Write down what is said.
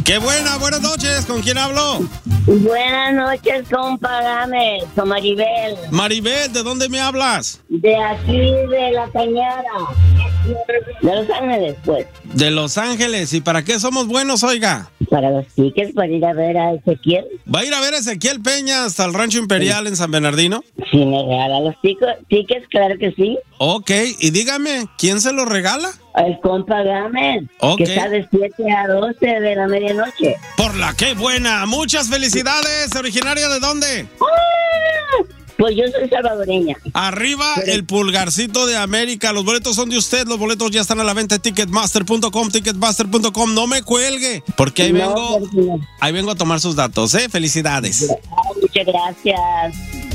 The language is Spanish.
Qué buenas noches. ¿Con quién hablo? Buenas noches, compa Gámez, con Maribel. Maribel, ¿de dónde me hablas? De aquí, de La Cañada. De Los Ángeles, pues. De Los Ángeles. ¿Y para qué somos buenos, oiga? Para los tickets, para ir a ver a Ezequiel. ¿Va a ir a ver a Ezequiel Peña hasta el Rancho Imperial en San Bernardino? Si me regala los tickets, claro que sí. Ok, y dígame, ¿quién se los regala? El compa Gámez, Ok. que está de 7 a 12 de la medianoche. Por la que buena. Muchas felicidades. ¿Originaria de dónde? Pues yo soy salvadoreña. Arriba el pulgarcito de América. Los boletos son de usted. Los boletos ya están a la venta en Ticketmaster.com, Ticketmaster.com. No me cuelgue, porque ahí vengo a tomar sus datos, ¿eh? Felicidades. Muchas gracias.